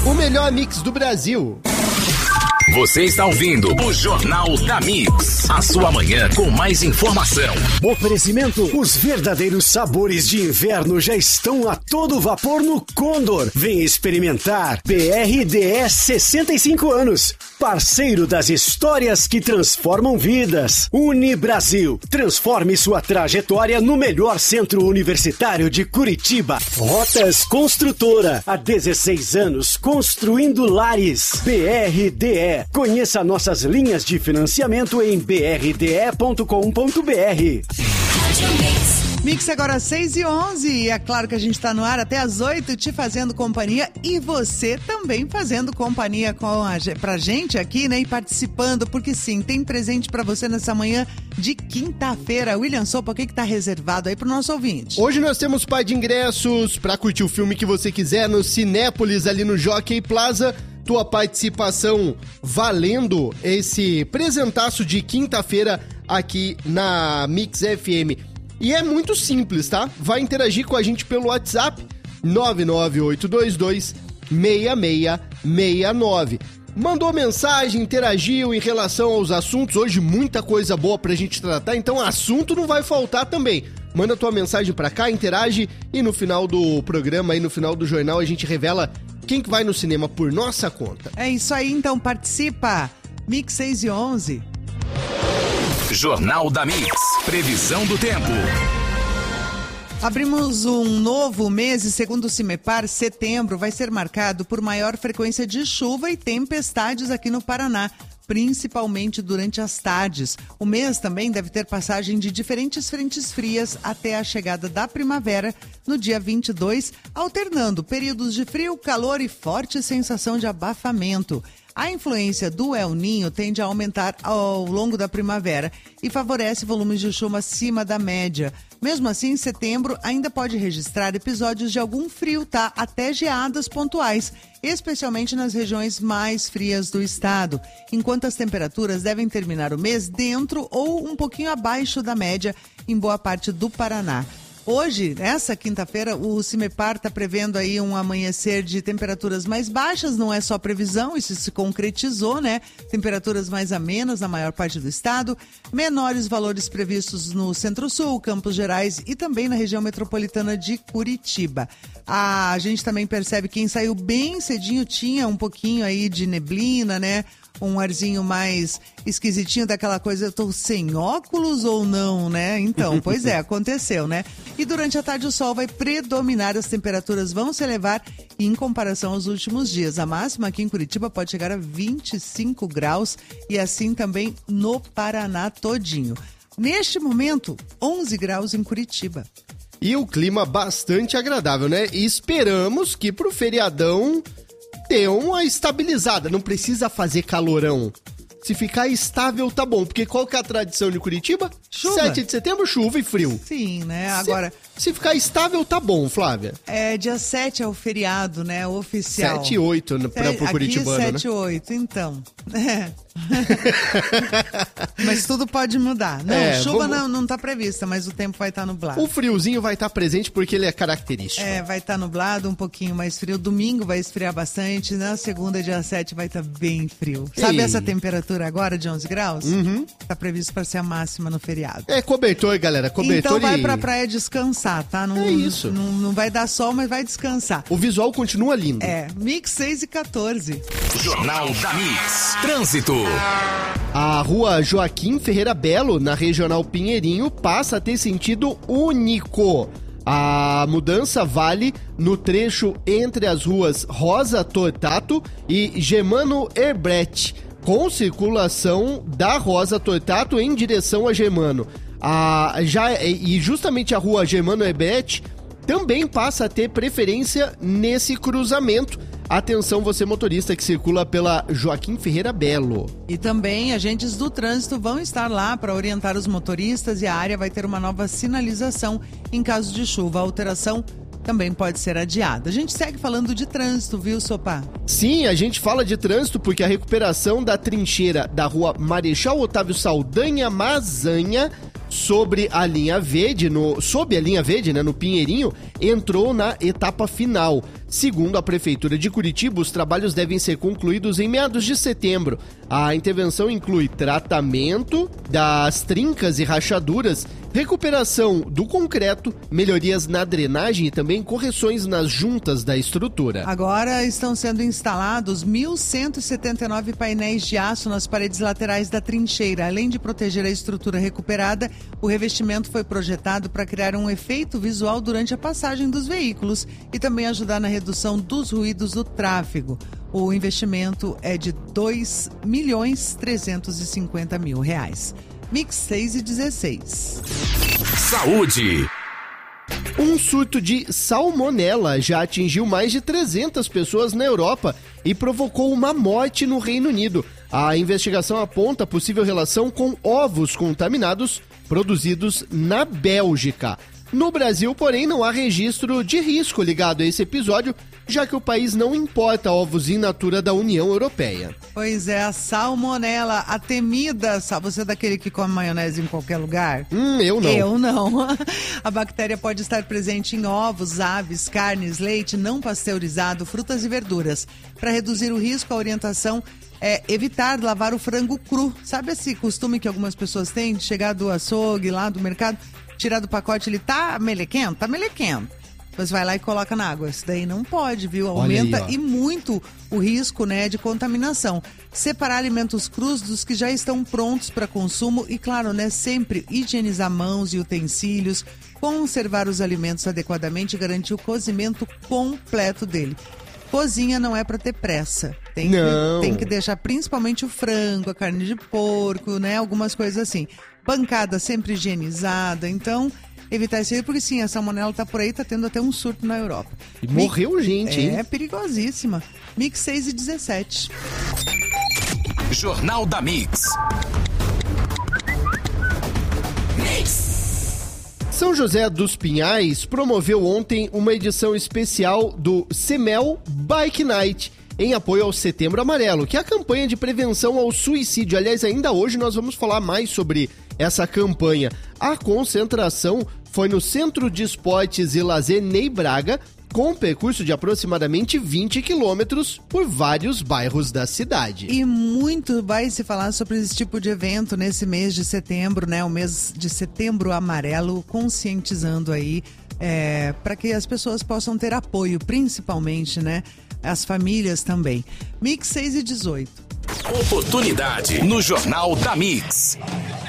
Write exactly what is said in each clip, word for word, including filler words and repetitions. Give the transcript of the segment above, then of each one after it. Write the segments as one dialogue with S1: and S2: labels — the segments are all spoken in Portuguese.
S1: O melhor mix do Brasil.
S2: Você está ouvindo o Jornal da Mix, a sua manhã com mais informação.
S3: Oferecimento: os verdadeiros sabores de inverno já estão a todo vapor no Condor. Vem experimentar. B R D S sessenta e cinco anos, parceiro das histórias que transformam vidas. Unibrasil, transforme sua trajetória no melhor centro universitário de Curitiba. Rotas Construtora, há dezesseis anos construindo lares. B R D E. Conheça nossas linhas de financiamento em b r d e ponto com ponto b r.
S4: Mix agora seis e onze, e é claro que a gente tá no ar até às oito, te fazendo companhia, e você também fazendo companhia com a, pra gente aqui, né, e participando, porque sim, tem presente pra você nessa manhã de quinta-feira. William Sopa, o que que tá reservado aí pro nosso ouvinte?
S1: Hoje nós temos par de ingressos pra curtir o filme que você quiser no Cinépolis, ali no Jockey Plaza. Tua participação valendo esse presentaço de quinta-feira aqui na Mix F M. E é muito simples, tá? Vai interagir com a gente pelo WhatsApp nove nove oito dois dois seis seis seis nove. Mandou mensagem, interagiu em relação aos assuntos. Hoje muita coisa boa pra gente tratar, então assunto não vai faltar também. Manda tua mensagem pra cá, interage, e no final do programa, e no final do jornal, a gente revela quem que vai no cinema por nossa conta.
S4: É isso aí, então participa. Mix seis e onze.
S2: Jornal da Mix. Previsão do tempo.
S4: Abrimos um novo mês e, segundo o Cimepar, setembro vai ser marcado por maior frequência de chuva e tempestades aqui no Paraná, principalmente durante as tardes. O mês também deve ter passagem de diferentes frentes frias até a chegada da primavera no dia vinte e dois, alternando períodos de frio, calor e forte sensação de abafamento. A influência do El Niño tende a aumentar ao longo da primavera e favorece volumes de chuva acima da média. Mesmo assim, setembro ainda pode registrar episódios de algum frio, tá? Até geadas pontuais, especialmente nas regiões mais frias do estado, enquanto as temperaturas devem terminar o mês dentro ou um pouquinho abaixo da média em boa parte do Paraná. Hoje, nessa quinta-feira, o Cimepar está prevendo aí um amanhecer de temperaturas mais baixas, não é só previsão, isso se concretizou, né? Temperaturas mais amenas na maior parte do estado, menores valores previstos no Centro-Sul, Campos Gerais e também na região metropolitana de Curitiba. A gente também percebe que quem saiu bem cedinho tinha um pouquinho aí de neblina, né? Um arzinho mais esquisitinho, daquela coisa, eu tô sem óculos ou não, né? Então, pois é, aconteceu, né? E durante a tarde o sol vai predominar, as temperaturas vão se elevar em comparação aos últimos dias. A máxima aqui em Curitiba pode chegar a vinte e cinco graus e assim também no Paraná todinho. Neste momento, onze graus em Curitiba.
S1: E o clima bastante agradável, né? E esperamos que pro feriadão dê uma estabilizada, não precisa fazer calorão. Se ficar estável, tá bom. Porque qual que é a tradição de Curitiba?
S4: Chuva.
S1: sete de setembro, chuva e frio.
S4: Sim, né?
S1: Se,
S4: Agora...
S1: Se ficar estável, tá bom, Flávia.
S4: É, dia sete é o feriado, né? O oficial.
S1: sete e oito para o curitibano, né?
S4: sete e oito, então. É. Mas tudo pode mudar. Não,
S1: é,
S4: chuva
S1: vamos...
S4: não, não tá prevista, mas o tempo vai estar nublado.
S1: O friozinho vai estar presente porque ele é característico.
S4: É, vai estar nublado, um pouquinho mais frio. Domingo vai esfriar bastante. Na segunda, dia sete, vai estar bem frio. Sabe Ei. essa temperatura agora de onze graus?
S1: Uhum.
S4: Tá previsto para ser a máxima no feriado.
S1: É cobertor, galera. Cobertor.
S4: Então vai
S1: e...
S4: pra praia descansar, tá? Não,
S1: é isso.
S4: Não, não vai dar sol, mas vai descansar.
S1: O visual continua lindo.
S4: É, Mix seis e quatorze.
S2: Jornal da Mix. Trânsito.
S1: A rua Joaquim Ferreira Belo, na Regional Pinheirinho, passa a ter sentido único. A mudança vale no trecho entre as ruas Rosa Tortato e Germano Herbrecht, com circulação da Rosa Tortato em direção a Germano. A, já, e justamente a rua Germano Herbrecht também passa a ter preferência nesse cruzamento. Atenção, você motorista que circula pela Joaquim Ferreira Belo.
S4: E também agentes do trânsito vão estar lá para orientar os motoristas e a área vai ter uma nova sinalização em caso de chuva. A alteração também pode ser adiada. A gente segue falando de trânsito, viu, Sopá?
S1: Sim, a gente fala de trânsito porque a recuperação da trincheira da rua Marechal Otávio Saldanha Mazanha sobre a linha verde, no, sob a linha verde, né, no Pinheirinho, entrou na etapa final. Segundo a Prefeitura de Curitiba, os trabalhos devem ser concluídos em meados de setembro. A intervenção inclui tratamento das trincas e rachaduras, recuperação do concreto, melhorias na drenagem e também correções nas juntas da estrutura.
S4: Agora estão sendo instalados mil cento e setenta e nove painéis de aço nas paredes laterais da trincheira. Além de proteger a estrutura recuperada, o revestimento foi projetado para criar um efeito visual durante a passagem dos veículos e também ajudar na redução dos ruídos do tráfego. O investimento é de dois milhões trezentos e cinquenta mil reais. Mix seis e dezesseis.
S2: Saúde.
S1: Um surto de salmonela já atingiu mais de trezentas pessoas na Europa e provocou uma morte no Reino Unido. A investigação aponta possível relação com ovos contaminados produzidos na Bélgica. No Brasil, porém, não há registro de risco ligado a esse episódio, já que o país não importa ovos in natura da União Europeia.
S4: Pois é, a salmonela, a temida, sabe, você é daquele que come maionese em qualquer lugar?
S1: Hum, eu não.
S4: Eu não. A bactéria pode estar presente em ovos, aves, carnes, leite não pasteurizado, frutas e verduras. Para reduzir o risco, a orientação é evitar lavar o frango cru. Sabe esse costume que algumas pessoas têm de chegar do açougue, lá do mercado, tirar do pacote, ele tá melequento? Tá melequento. Você vai lá e coloca na água. Isso daí não pode, viu? Aumenta aí, e muito o risco, né, de contaminação. Separar alimentos crus dos que já estão prontos para consumo e, claro, né, sempre higienizar mãos e utensílios, conservar os alimentos adequadamente e garantir o cozimento completo dele. Cozinha não é para ter pressa. Tem que, tem que deixar principalmente o frango, a carne de porco, né? Algumas coisas assim. Bancada sempre higienizada, então evitar isso aí, porque sim, a salmonela tá por aí, tá tendo até um surto na Europa.
S1: E morreu Mix, gente, hein?
S4: É perigosíssima. Mix seis e dezessete.
S2: Jornal da Mix.
S1: São José dos Pinhais promoveu ontem uma edição especial do Semel Bike Night, em apoio ao Setembro Amarelo, que é a campanha de prevenção ao suicídio. Aliás, ainda hoje nós vamos falar mais sobre essa campanha. A concentração foi no Centro de Esportes e Lazer Ney Braga, com um percurso de aproximadamente vinte quilômetros por vários bairros da cidade.
S4: E muito vai se falar sobre esse tipo de evento nesse mês de setembro, né? O mês de Setembro Amarelo, conscientizando aí é, para que as pessoas possam ter apoio, principalmente, né? As famílias também. Mix seis e dezoito.
S2: Oportunidade no Jornal da Mix.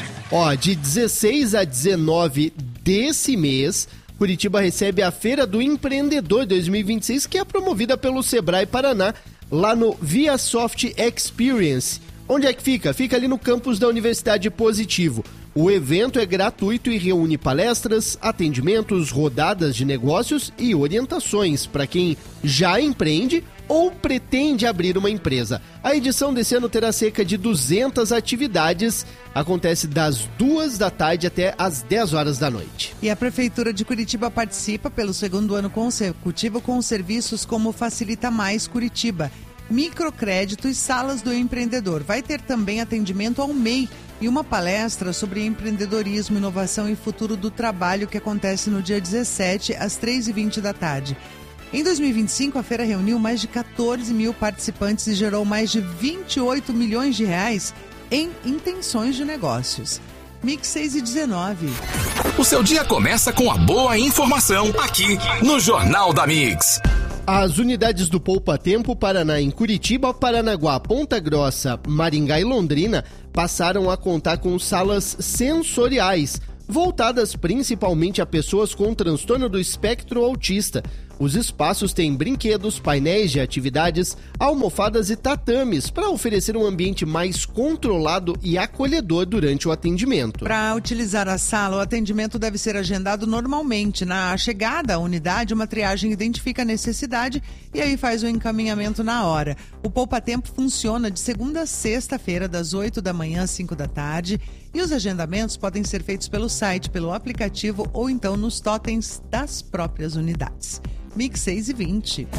S1: Ó, de dezesseis a dezenove desse mês, Curitiba recebe a Feira do Empreendedor dois mil e vinte e seis, que é promovida pelo Sebrae Paraná, lá no ViaSoft Experience. Onde é que fica? Fica ali no campus da Universidade Positivo. O evento é gratuito e reúne palestras, atendimentos, rodadas de negócios e orientações para quem já empreende ou pretende abrir uma empresa. A edição desse ano terá cerca de duzentas atividades. Acontece das duas da tarde até às dez horas da noite.
S4: E a Prefeitura de Curitiba participa pelo segundo ano consecutivo com serviços como Facilita Mais Curitiba, microcrédito e salas do empreendedor. Vai ter também atendimento ao M E I e uma palestra sobre empreendedorismo, inovação e futuro do trabalho que acontece no dia dezessete, às três e vinte da tarde. Em dois mil e vinte e cinco, a feira reuniu mais de quatorze mil participantes e gerou mais de vinte e oito milhões de reais em intenções de negócios. Mix seis e dezenove.
S2: O seu dia começa com a boa informação aqui no Jornal da Mix.
S1: As unidades do Poupa Tempo Paraná em Curitiba, Paranaguá, Ponta Grossa, Maringá e Londrina passaram a contar com salas sensoriais, voltadas principalmente a pessoas com transtorno do espectro autista. Os espaços têm brinquedos, painéis de atividades, almofadas e tatames para oferecer um ambiente mais controlado e acolhedor durante o atendimento.
S4: Para utilizar a sala, o atendimento deve ser agendado normalmente. Na chegada à unidade, uma triagem identifica a necessidade e aí faz o encaminhamento na hora. O Poupa Tempo funciona de segunda a sexta-feira, das oito da manhã às cinco da tarde, e os agendamentos podem ser feitos pelo site, pelo aplicativo ou então nos totens das próprias unidades. Mix seis e vinte.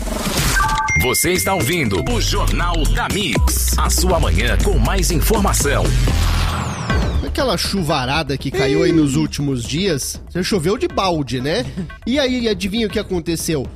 S2: Você está ouvindo o Jornal da Mix. A sua manhã com mais informação.
S1: Aquela chuvarada que caiu aí nos últimos dias, você choveu de balde, né? E aí, adivinha o que aconteceu?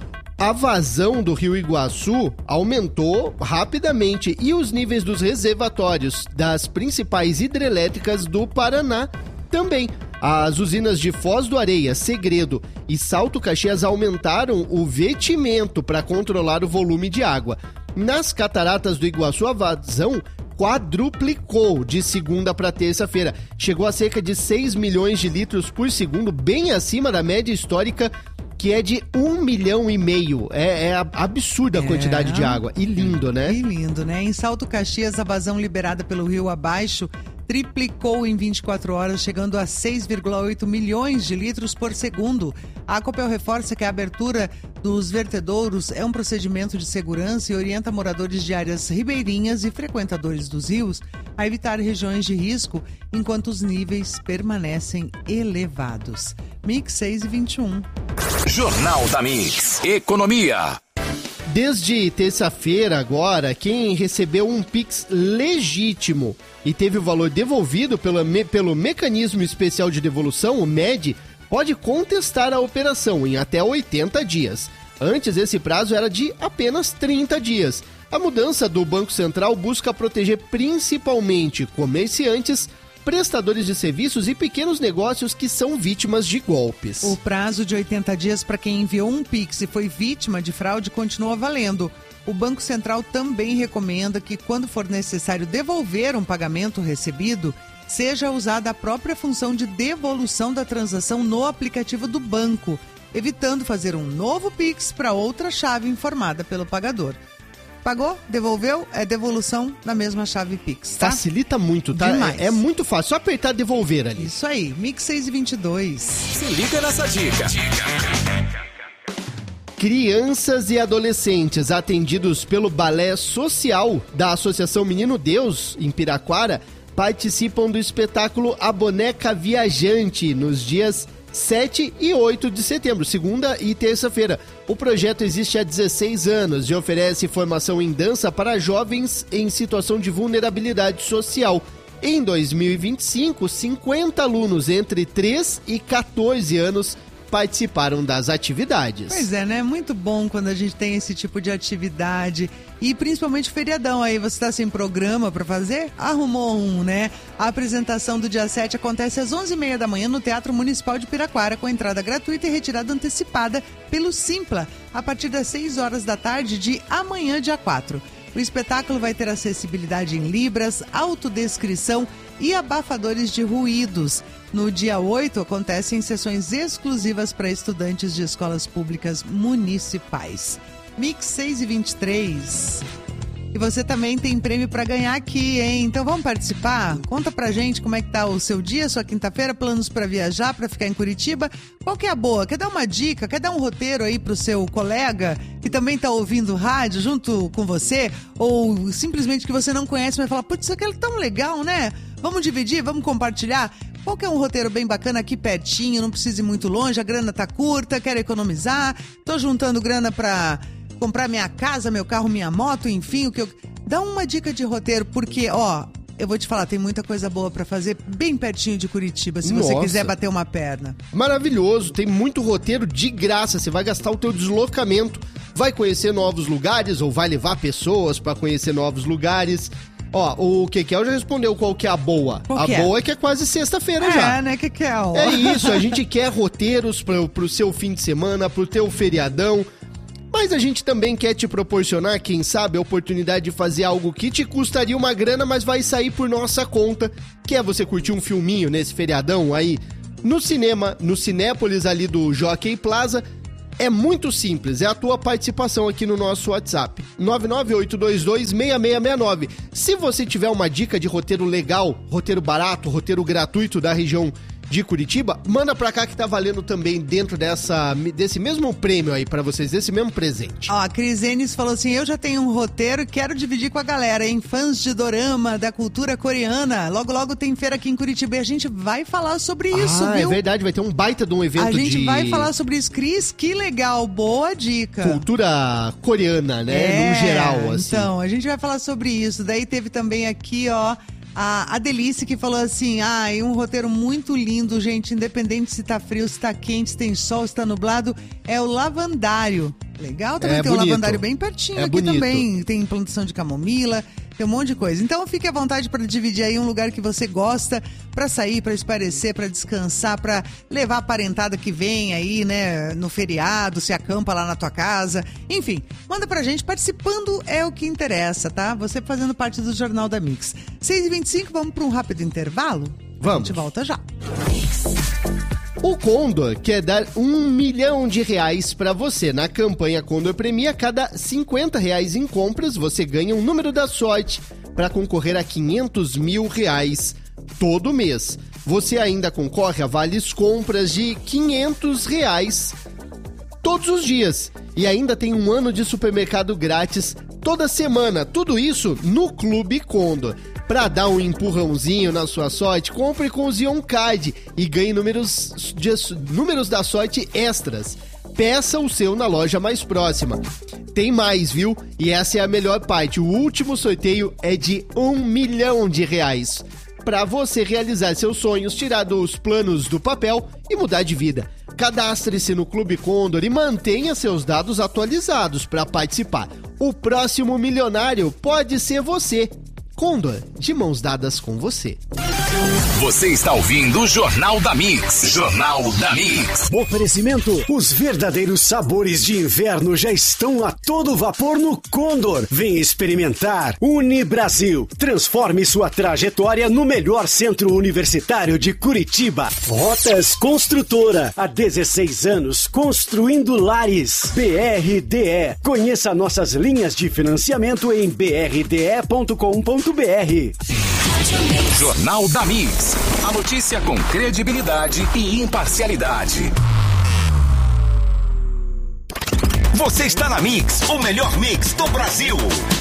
S1: a vazão do Rio Iguaçu aumentou rapidamente e os níveis dos reservatórios das principais hidrelétricas do Paraná também. As usinas de Foz do Areia, Segredo e Salto Caxias aumentaram o vetimento para controlar o volume de água. Nas cataratas do Iguaçu, a vazão quadruplicou de segunda para terça-feira. Chegou a cerca de seis milhões de litros por segundo, bem acima da média histórica, que é de um milhão e meio. É, é absurda a quantidade é. de água. E lindo, né?
S4: E lindo, né? Em Salto Caxias, a vazão liberada pelo rio abaixo triplicou em vinte e quatro horas, chegando a seis vírgula oito milhões de litros por segundo. A Copel reforça que a abertura dos vertedouros é um procedimento de segurança e orienta moradores de áreas ribeirinhas e frequentadores dos rios a evitar regiões de risco enquanto os níveis permanecem elevados. Mix seis e vinte e um.
S2: Jornal da Mix. Economia.
S1: Desde terça-feira agora, quem recebeu um Pix legítimo e teve o valor devolvido pelo, me, pelo Mecanismo Especial de Devolução, o M E D, pode contestar a operação em até oitenta dias. Antes, esse prazo era de apenas trinta dias. A mudança do Banco Central busca proteger principalmente comerciantes, prestadores de serviços e pequenos negócios que são vítimas de golpes.
S4: O prazo de oitenta dias para quem enviou um Pix e foi vítima de fraude continua valendo. O Banco Central também recomenda que, quando for necessário devolver um pagamento recebido, seja usada a própria função de devolução da transação no aplicativo do banco, evitando fazer um novo Pix para outra chave informada pelo pagador. Pagou? Devolveu? É devolução na mesma chave Pix, tá?
S1: Facilita muito, tá?
S4: Demais.
S1: É, é muito fácil, só apertar devolver ali.
S4: Isso aí, Mix seis e vinte e dois.
S2: Se liga nessa dica.
S1: Crianças e adolescentes atendidos pelo Balé Social da Associação Menino Deus, em Piraquara, participam do espetáculo A Boneca Viajante nos dias sete e oito de setembro, segunda e terça-feira. O projeto existe há dezesseis anos e oferece formação em dança para jovens em situação de vulnerabilidade social. Em dois mil e vinte e cinco, cinquenta alunos entre três e quatorze anos participaram das atividades.
S4: Pois é, né? Muito bom quando a gente tem esse tipo de atividade. E principalmente feriadão aí, você está sem programa para fazer? Arrumou um, né? A apresentação do dia sete acontece às onze e meia da manhã no Teatro Municipal de Piraquara, com entrada gratuita e retirada antecipada pelo Simpla, a partir das seis horas da tarde de amanhã, dia quatro. O espetáculo vai ter acessibilidade em libras, autodescrição e abafadores de ruídos. No dia oito, acontecem sessões exclusivas para estudantes de escolas públicas municipais. Mix seis e vinte e três. E você também tem prêmio para ganhar aqui, hein? Então vamos participar? Conta pra gente como é que tá o seu dia, sua quinta-feira, planos para viajar, para ficar em Curitiba. Qual que é a boa? Quer dar uma dica? Quer dar um roteiro aí pro seu colega que também tá ouvindo rádio junto com você? Ou simplesmente que você não conhece, mas fala, putz, isso aqui é tão legal, né? Vamos dividir? Vamos compartilhar? Qual que é um roteiro bem bacana aqui pertinho, não precisa ir muito longe, a grana tá curta, quero economizar, tô juntando grana pra comprar minha casa, meu carro, minha moto, enfim, o que eu... Dá uma dica de roteiro, porque, ó, eu vou te falar, tem muita coisa boa pra fazer bem pertinho de Curitiba, se você
S1: Nossa.
S4: quiser bater uma perna.
S1: Maravilhoso, tem muito roteiro de graça, você vai gastar o teu deslocamento, vai conhecer novos lugares ou vai levar pessoas pra conhecer novos lugares. Ó, o Kekel já respondeu qual que é a boa.
S4: Qual
S1: a
S4: que é?
S1: boa é que é quase sexta-feira
S4: É,
S1: já.
S4: né, Kekel?
S1: É isso, a gente quer roteiros pro, pro seu fim de semana, pro teu feriadão. Mas a gente também quer te proporcionar, quem sabe, a oportunidade de fazer algo que te custaria uma grana, mas vai sair por nossa conta, que é você curtir um filminho nesse feriadão aí no cinema, no Cinépolis ali do Jockey Plaza. É muito simples, é a tua participação aqui no nosso WhatsApp, nove nove oito dois dois seis seis seis nove. Se você tiver uma dica de roteiro legal, roteiro barato, roteiro gratuito da região de Curitiba, manda pra cá que tá valendo também dentro dessa, desse mesmo prêmio aí pra vocês, desse mesmo presente.
S4: Ó, a Cris Enes falou assim, eu já tenho um roteiro e quero dividir com a galera, hein? Fãs de dorama, da cultura coreana. Logo, logo tem feira aqui em Curitiba e a gente vai falar sobre isso,
S1: ah,
S4: viu?
S1: É verdade, vai ter um baita de um evento de...
S4: A gente de... vai falar sobre isso. Cris, que legal, boa dica.
S1: Cultura coreana, né?
S4: É,
S1: no geral, assim.
S4: Então, a gente vai falar sobre isso. Daí teve também aqui, ó, A, a Delice que falou assim, ah, um roteiro muito lindo, gente, independente se tá frio, se tá quente, se tem sol, se tá nublado, é o Lavandário. Legal, também
S1: é
S4: tem
S1: bonito.
S4: um lavandário bem pertinho
S1: é
S4: aqui
S1: bonito.
S4: também, tem plantação de camomila, tem um monte de coisa. Então fique à vontade para dividir aí um lugar que você gosta, para sair, para espairecer, para descansar, para levar a parentada que vem aí, né, no feriado, se acampa lá na tua casa. Enfim, manda pra gente, participando é o que interessa, tá? Você fazendo parte do Jornal da Mix. seis e vinte e cinco, vamos para um rápido intervalo?
S1: Vamos.
S4: A gente volta já.
S1: O Condor quer dar um milhão de reais para você. Na campanha Condor Premia, a cada cinquenta reais em compras, você ganha um número da sorte para concorrer a quinhentos mil reais todo mês. Você ainda concorre a vales compras de quinhentos reais todos os dias. E ainda tem um ano de supermercado grátis toda semana. Tudo isso no Clube Condor. Para dar um empurrãozinho na sua sorte, compre com o Zion Card e ganhe números, de, números da sorte extras. Peça o seu na loja mais próxima. Tem mais, viu? E essa é a melhor parte. O último sorteio é de um milhão de reais. Para você realizar seus sonhos, tirar dos planos do papel e mudar de vida. Cadastre-se no Clube Condor e mantenha seus dados atualizados para participar. O próximo milionário pode ser você. Condor, de mãos dadas com você.
S2: Você está ouvindo o Jornal da Mix. Jornal da Mix.
S3: Oferecimento: os verdadeiros sabores de inverno já estão a todo vapor no Condor. Vem experimentar. Unibrasil. Transforme sua trajetória no melhor centro universitário de Curitiba. Rotas Construtora. Há dezesseis anos construindo lares. B R D E. Conheça nossas linhas de financiamento em b r d e ponto com ponto b r.
S2: Jornal da Mix. A notícia com credibilidade e imparcialidade. Você está na Mix, o melhor mix do Brasil.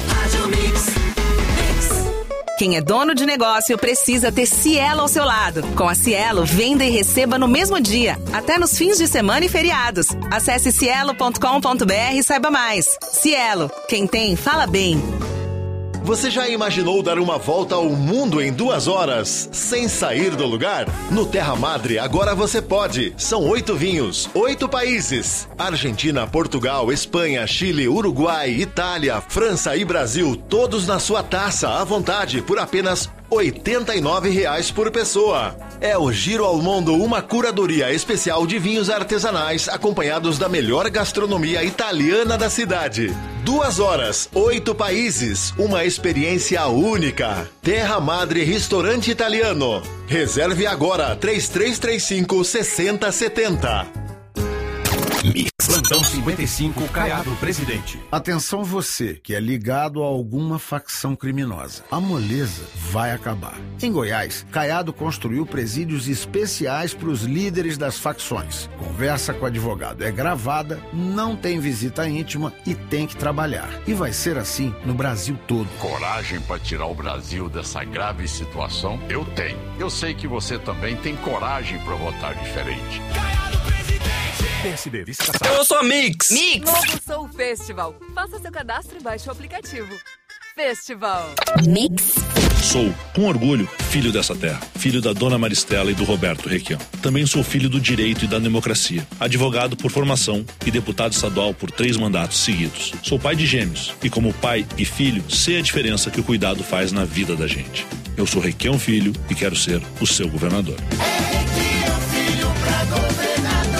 S5: Quem é dono de negócio precisa ter Cielo ao seu lado. Com a Cielo, venda e receba no mesmo dia, até nos fins de semana e feriados. Acesse cielo ponto com ponto b r e saiba mais. Cielo, quem tem, fala bem.
S6: Você já imaginou dar uma volta ao mundo em duas horas, sem sair do lugar? No Terra Madre, agora você pode. São oito vinhos, oito países. Argentina, Portugal, Espanha, Chile, Uruguai, Itália, França e Brasil, todos na sua taça, à vontade, por apenas oitenta e nove reais por pessoa. É o Giro ao Mundo, uma curadoria especial de vinhos artesanais acompanhados da melhor gastronomia italiana da cidade. Duas horas, oito países, uma experiência única. Terra Madre Restaurante Italiano. Reserve agora, três três três cinco, seis zero sete zero.
S2: Mix. Plantão cinquenta e cinco, Caiado Presidente.
S7: Atenção você que é ligado a alguma facção criminosa. A moleza vai acabar. Em Goiás, Caiado construiu presídios especiais para os líderes das facções. Conversa com o advogado é gravada, não tem visita íntima e tem que trabalhar. E vai ser assim no Brasil todo.
S8: Coragem para tirar o Brasil dessa grave situação? Eu tenho. Eu sei que você também tem coragem para votar diferente.
S2: Caiado Presidente. P S D,
S9: Eu sou a Mix.
S10: Mix. Novo Soul Festival. Faça seu cadastro e baixe o aplicativo. Festival.
S5: Mix.
S11: Sou, com orgulho, filho dessa terra. Filho da Dona Maristela e do Roberto Requião. Também sou filho do direito e da democracia. Advogado por formação e deputado estadual por três mandatos seguidos. Sou pai de gêmeos e, como pai e filho, sei a diferença que o cuidado faz na vida da gente. Eu sou Requião Filho e quero ser o seu governador.
S2: É Requião Filho pra governador.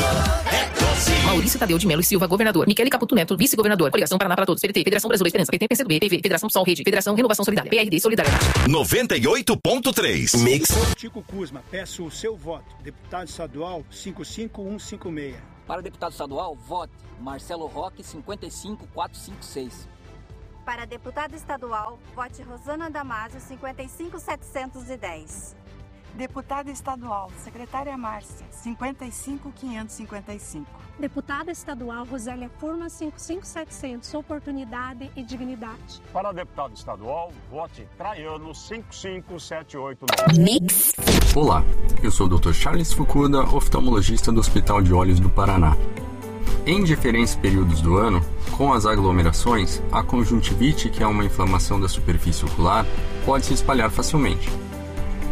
S12: Maurício Tadeu de Melo e Silva, governador. Michele Caputo Neto, vice-governador. Coligação Paraná para Todos, P D T, Federação Brasileira Esperança, P T, P C do B, P V, Federação Sol Rede, Federação Renovação Solidária, P R D, Solidariedade.
S2: noventa e oito ponto três. Mix.
S13: Tico Kuzma, peço o seu voto. Deputado estadual cinco cinco um cinco seis.
S14: Para deputado estadual, vote Marcelo Roque cinquenta e cinco quatrocentos e cinquenta e seis.
S15: Para deputado estadual, vote Rosana Damasio cinquenta e cinco setecentos e dez.
S16: Deputada estadual, secretária Márcia, cinquenta e cinco quinhentos e cinquenta e cinco.
S17: Deputada estadual Rosélia Furma, cinquenta e cinco setecentos, oportunidade e dignidade.
S18: Para deputado estadual, vote Traiano, cinco cinco sete oito nove.
S5: Mix.
S19: Olá, eu sou o doutor Charles Fukuda, oftalmologista do Hospital de Olhos do Paraná. Em diferentes períodos do ano, com as aglomerações, a conjuntivite, que é uma inflamação da superfície ocular, pode se espalhar facilmente.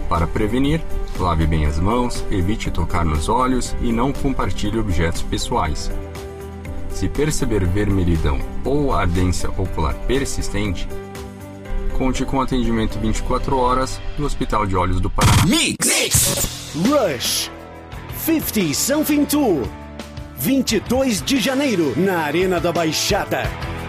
S19: Para prevenir, lave bem as mãos, evite tocar nos olhos e não compartilhe objetos pessoais. Se perceber vermelhidão ou ardência ocular persistente, conte com atendimento vinte e quatro horas no Hospital de Olhos do Paraná.
S3: Mix! Mix. Rush cinquenta Something Tour, vinte e dois de janeiro, na Arena da Baixada.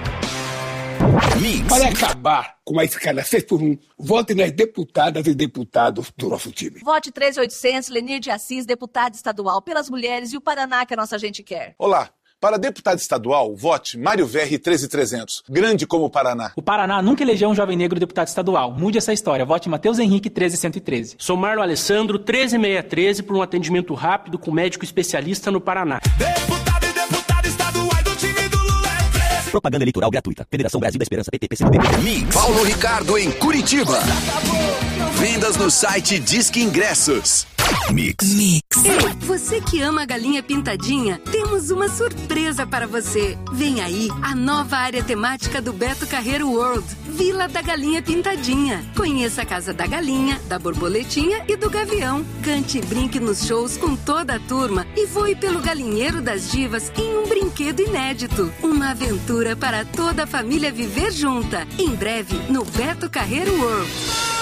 S9: Mix. Para acabar com a escala seis por um, vote nas deputadas e deputados do nosso time.
S20: Vote três mil e oitocentos, Lenir de Assis, deputada estadual, pelas mulheres e o Paraná que a nossa gente quer.
S21: Olá. Para deputado estadual, vote Mário Verri treze mil e trezentos, grande como o Paraná.
S22: O Paraná nunca elegeu um jovem negro deputado estadual. Mude essa história. Vote Matheus Henrique treze mil cento e treze.
S23: Sou Marlon Alessandro treze mil seiscentos e treze por um atendimento rápido com médico especialista no Paraná.
S24: Deputado e deputada estaduais do time do Lula é treze.
S25: Propaganda eleitoral gratuita. Federação Brasil da Esperança, P T, P C do B.
S2: Mix. Paulo Ricardo em Curitiba. Vendas no site Disque Ingressos. Mix.
S26: Mix. Ei, você que ama a galinha pintadinha, temos uma surpresa para você. Vem aí a nova área temática do Beto Carreiro World, Vila da Galinha Pintadinha. Conheça a Casa da Galinha, da Borboletinha e do Gavião. Cante e brinque nos shows com toda a turma e voe pelo Galinheiro das Divas em um brinquedo inédito. Uma aventura para toda a família viver junta. Em breve no Beto Carreiro World.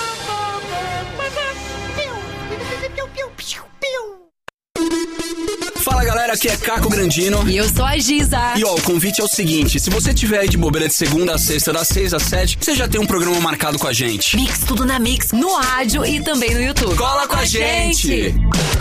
S2: Fala galera, aqui é Caco Grandino.
S26: E eu sou a Giza.
S2: E ó, o convite é o seguinte: se você tiver aí de bobeira de segunda a sexta, das seis às sete, você já tem um programa marcado com a gente.
S26: Mix, tudo na Mix, no rádio e também no YouTube.
S2: Cola com a gente!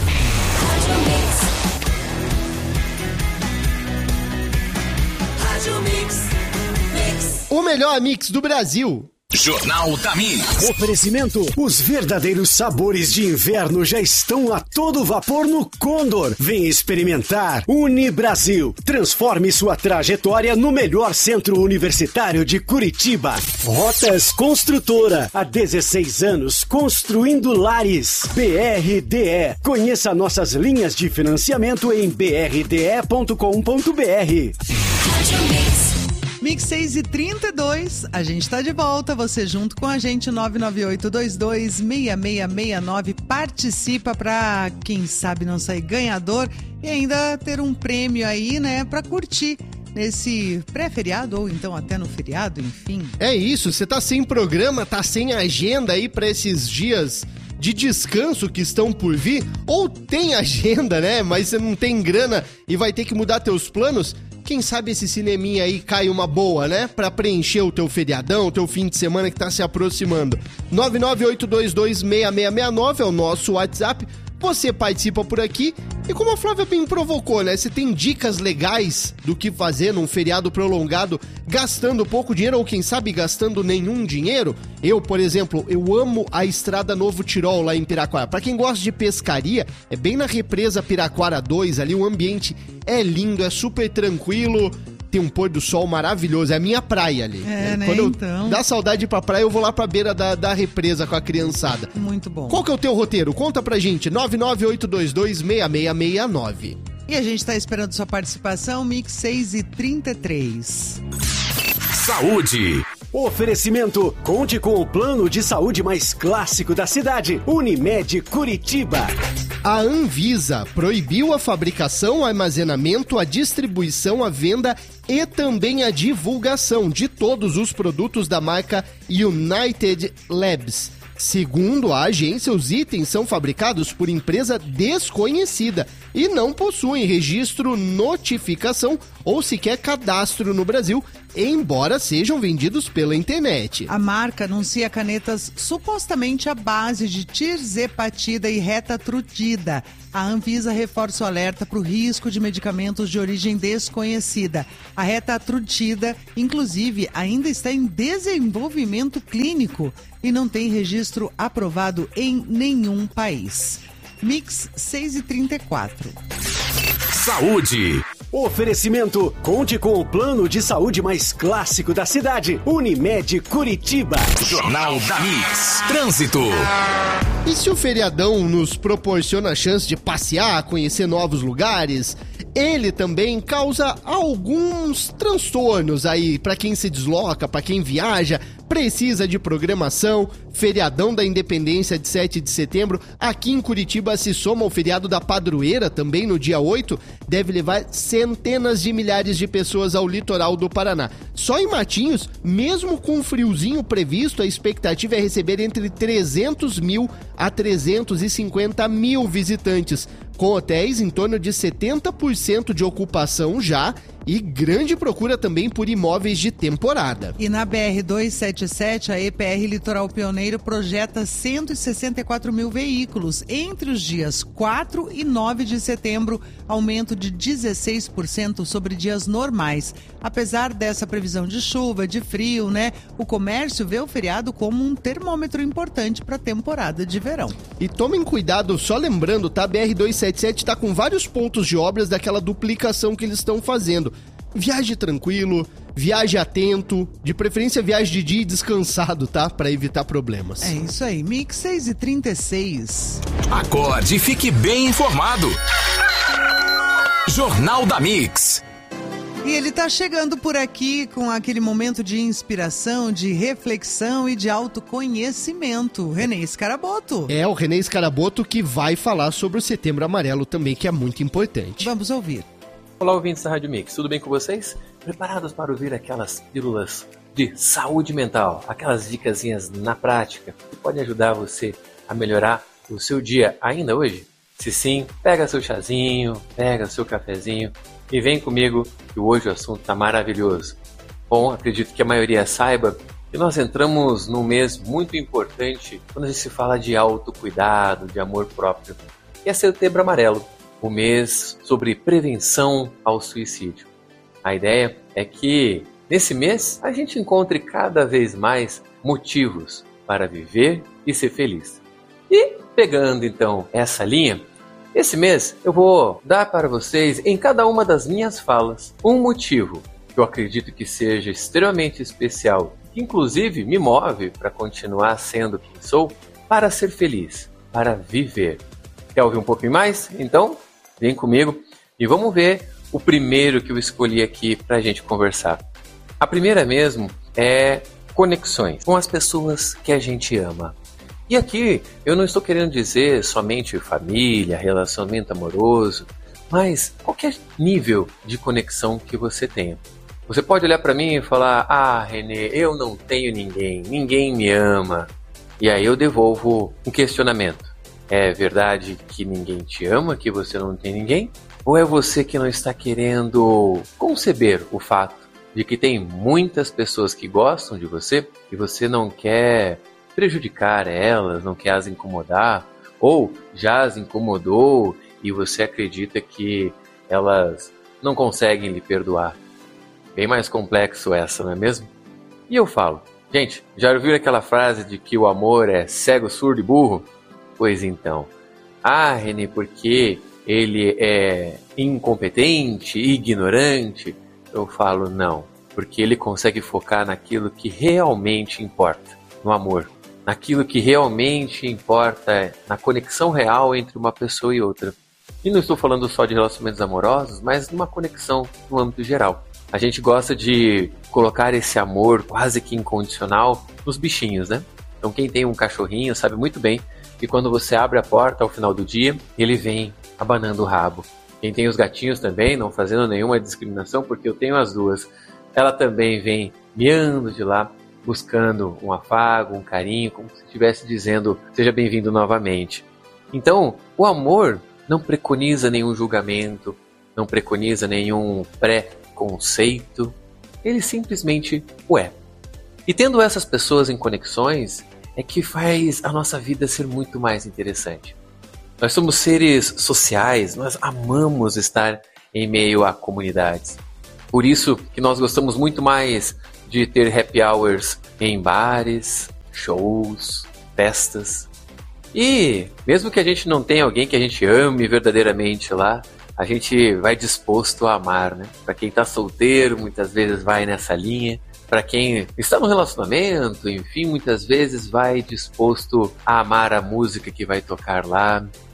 S24: Rádio Mix. Mix.
S1: O melhor mix do Brasil.
S2: Jornal da Mix.
S3: Oferecimento: os verdadeiros sabores de inverno já estão a todo vapor no Condor. Vem experimentar. Unibrasil. Transforme sua trajetória no melhor centro universitário de Curitiba. Rotas Construtora. Há dezesseis anos construindo lares. B R D E. Conheça nossas linhas de financiamento em b r d e ponto com ponto b r.
S4: Mix seis e trinta e dois, a gente tá de volta, você junto com a gente, nove nove oito dois dois seis seis seis nove, participa pra, quem sabe, não sair ganhador e ainda ter um prêmio aí, né, pra curtir nesse pré-feriado ou então até no feriado, enfim.
S1: É isso, você tá sem programa, tá sem agenda aí pra esses dias de descanso que estão por vir, ou tem agenda, né, mas você não tem grana e vai ter que mudar teus planos. Quem sabe esse cineminha aí cai uma boa, né? Pra preencher o teu feriadão, o teu fim de semana que tá se aproximando. nove nove oito dois dois seis seis seis nove é o nosso WhatsApp. Você participa por aqui e, como a Flávia bem provocou, né? Você tem dicas legais do que fazer num feriado prolongado, gastando pouco dinheiro ou, quem sabe, gastando nenhum dinheiro? Eu, por exemplo, eu amo a Estrada Novo Tirol lá em Piraquara. Pra quem gosta de pescaria, é bem na represa Piraquara dois ali, o ambiente é lindo, é super tranquilo. Tem um pôr do sol maravilhoso, é a minha praia ali.
S4: É, né,
S1: Quando eu
S4: então.
S1: dá saudade de ir pra praia, eu vou lá pra beira da, da represa com a criançada.
S4: Muito bom.
S1: Qual que é o teu roteiro? Conta pra gente, nove nove oito dois dois seis seis seis nove.
S4: E a gente tá esperando sua participação, Mix seis e trinta e três.
S2: Saúde.
S3: Oferecimento: conte com o plano de saúde mais clássico da cidade, Unimed Curitiba.
S1: A Anvisa proibiu a fabricação, o armazenamento, a distribuição, a venda e também a divulgação de todos os produtos da marca United Labs. Segundo a agência, os itens são fabricados por empresa desconhecida e não possuem registro, notificação ou sequer cadastro no Brasil, embora sejam vendidos pela internet.
S4: A marca anuncia canetas supostamente à base de tirzepatida e retatrutida. A Anvisa reforça o alerta para o risco de medicamentos de origem desconhecida. A retatrutida, inclusive, ainda está em desenvolvimento clínico e não tem registro aprovado em nenhum país. Mix seis e trinta e quatro.
S2: Saúde.
S3: Oferecimento: conte com o plano de saúde mais clássico da cidade, Unimed Curitiba.
S2: Jornal da Mix. Trânsito.
S1: E se o feriadão nos proporciona a chance de passear, conhecer novos lugares, ele também causa alguns transtornos aí para quem se desloca, para quem viaja, precisa de programação. Feriadão da Independência de sete de setembro, aqui em Curitiba se soma o feriado da Padroeira, também no dia oito, deve levar centenas de milhares de pessoas ao litoral do Paraná. Só em Matinhos, mesmo com o friozinho previsto, a expectativa é receber entre trezentos mil a trezentos e cinquenta mil visitantes, com hotéis em torno de setenta por cento de ocupação já e grande procura também por imóveis de temporada.
S4: E na B R duzentos e setenta e sete, a E P R Litoral Pioneiro projeta cento e sessenta e quatro mil veículos entre os dias quatro e nove de setembro, aumento de dezesseis por cento sobre dias normais. Apesar dessa previsão de chuva, de frio, né? O comércio vê o feriado como um termômetro importante para a temporada de verão.
S1: E tomem cuidado, só lembrando, tá? B R duzentos e setenta e sete está com vários pontos de obras daquela duplicação que eles estão fazendo. Viaje tranquilo, viaje atento, de preferência viaje de dia e descansado, tá? Para evitar problemas.
S4: É isso aí, Mix seis e trinta e seis.
S2: Acorde e fique bem informado. Jornal da Mix.
S4: E ele tá chegando por aqui com aquele momento de inspiração, de reflexão e de autoconhecimento. Renê Scaraboto.
S1: É, o Renê Scaraboto que vai falar sobre o Setembro Amarelo também, que é muito importante.
S4: Vamos ouvir.
S6: Olá, ouvintes da Rádio Mix, tudo bem com vocês? Preparados para ouvir aquelas pílulas de saúde mental, aquelas dicasinhas na prática que podem ajudar você a melhorar o seu dia ainda hoje? Se sim, pega seu chazinho, pega seu cafezinho e vem comigo que hoje o assunto está maravilhoso. Bom, acredito que a maioria saiba que nós entramos num mês muito importante quando a gente se fala de autocuidado, de amor próprio, que é Setembro Amarelo, o mês sobre prevenção ao suicídio. A ideia é que nesse mês a gente encontre cada vez mais motivos para viver e ser feliz. E pegando então essa linha, esse mês eu vou dar para vocês em cada uma das minhas falas um motivo que eu acredito que seja extremamente especial, que inclusive me move para continuar sendo quem sou, para ser feliz, para viver. Quer ouvir um pouquinho mais? Então, vem comigo e vamos ver o primeiro que eu escolhi aqui para a gente conversar. A primeira mesmo é conexões com as pessoas que a gente ama. E aqui eu não estou querendo dizer somente família, relacionamento amoroso, mas qualquer nível de conexão que você tenha. Você pode olhar para mim e falar: ah, Renê, eu não tenho ninguém, ninguém me ama. E aí eu devolvo um questionamento. É verdade que ninguém te ama, que você não tem ninguém? Ou é você que não está querendo conceber o fato de que tem muitas pessoas que gostam de você e você não quer prejudicar elas, não quer as incomodar, ou já as incomodou e você acredita que elas não conseguem lhe perdoar? Bem mais complexo essa, não é mesmo? E eu falo, gente, já ouviram aquela frase de que o amor é cego, surdo e burro? Pois então, ah, Renê, porque ele é incompetente, ignorante? Eu falo, não, porque ele consegue focar naquilo que realmente importa, no amor. Naquilo que realmente importa, na conexão real entre uma pessoa e outra. E não estou falando só de relacionamentos amorosos, mas numa conexão no âmbito geral. A gente gosta de colocar esse amor quase que incondicional nos bichinhos, né? Então quem tem um cachorrinho sabe muito bem que quando você abre a porta ao final do dia, ele vem abanando o rabo. Quem tem os gatinhos também, não fazendo nenhuma discriminação, porque eu tenho as duas, ela também vem miando de lá, buscando um afago, um carinho, como se estivesse dizendo, seja bem-vindo novamente. Então, o amor não preconiza nenhum julgamento, não preconiza nenhum pré-conceito, ele simplesmente o é. E tendo essas pessoas em conexões, é que faz a nossa vida ser muito mais interessante. Nós somos seres sociais, nós amamos estar em meio a comunidades. Por isso que nós gostamos muito mais de ter happy hours em bares, shows, festas. E mesmo que a gente não tenha alguém que a gente ame verdadeiramente lá, a gente vai disposto a amar, né? Para quem está solteiro, muitas vezes vai nessa linha. Para quem está no relacionamento, enfim, muitas vezes vai disposto a amar a música que vai tocar lá.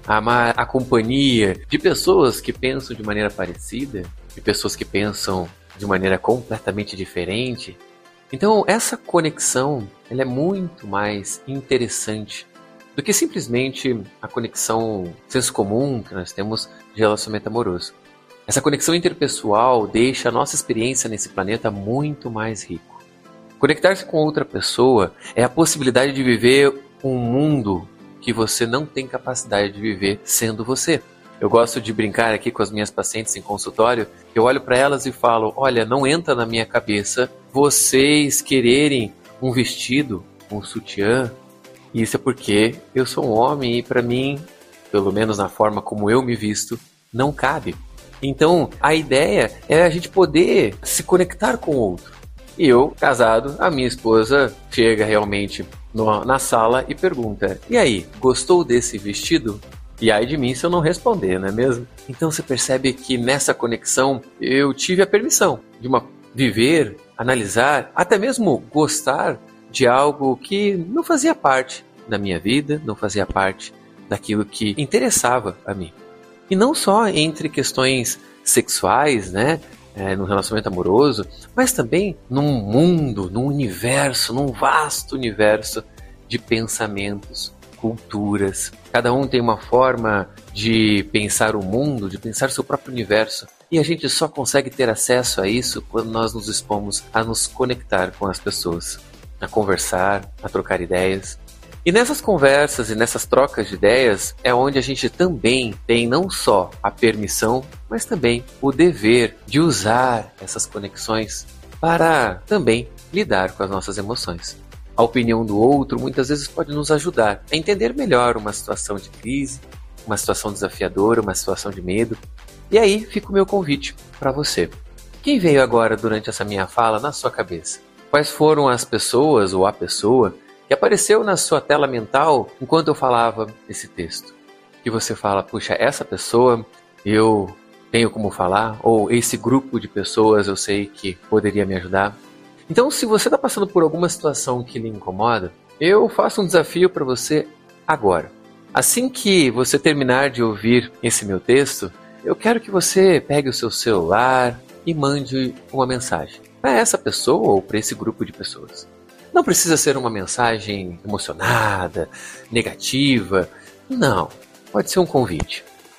S6: amar a companhia de pessoas que pensam de maneira parecida, de pessoas que pensam de maneira completamente diferente. Então, essa conexão ela é muito mais interessante do que simplesmente a conexão senso comum que nós temos de relacionamento amoroso. Essa conexão interpessoal deixa a nossa experiência nesse planeta muito mais rico. Conectar-se com outra pessoa é a possibilidade de viver um mundo que você não tem capacidade de viver sendo você. Eu gosto de brincar aqui com as minhas pacientes em consultório, eu olho para elas e falo, olha, não entra na minha cabeça vocês quererem um vestido, um sutiã. Isso é porque eu sou um homem e para mim, pelo menos na forma como eu me visto, não cabe. Então, a ideia é a gente poder se conectar com o outro. E eu, casado, a minha esposa chega realmente no, na sala e pergunta, e aí, gostou desse vestido? E aí de mim se eu não responder, não é mesmo? Então você percebe que nessa conexão eu tive a permissão de uma, viver, analisar, até mesmo gostar de algo que não fazia parte da minha vida, não fazia parte daquilo que interessava a mim. E não só entre questões sexuais, né, é, no relacionamento amoroso, mas também num mundo, num universo, num vasto universo de pensamentos, culturas. Cada um tem uma forma de pensar o mundo, de pensar seu próprio universo. E a gente só consegue ter acesso a isso quando nós nos dispomos a nos conectar com as pessoas, a conversar, a trocar ideias. E nessas conversas e nessas trocas de ideias é onde a gente também tem não só a permissão, mas também o dever de usar essas conexões para também lidar com as nossas emoções. A opinião do outro muitas vezes pode nos ajudar a entender melhor uma situação de crise, uma situação desafiadora, uma situação de medo. E aí fica o meu convite para você. Quem veio agora durante essa minha fala na sua cabeça? Quais foram as pessoas ou a pessoa que apareceu na sua tela mental enquanto eu falava esse texto? Que você fala, puxa, essa pessoa eu tenho como falar, ou esse grupo de pessoas eu sei que poderia me ajudar. Então, se você está passando por alguma situação que lhe incomoda, eu faço um desafio para você agora. Assim que você terminar de ouvir esse meu texto, eu quero que você pegue o seu celular e mande uma mensagem para essa pessoa ou para esse grupo de pessoas. Não precisa ser uma mensagem emocionada, negativa. Não, pode ser um convite.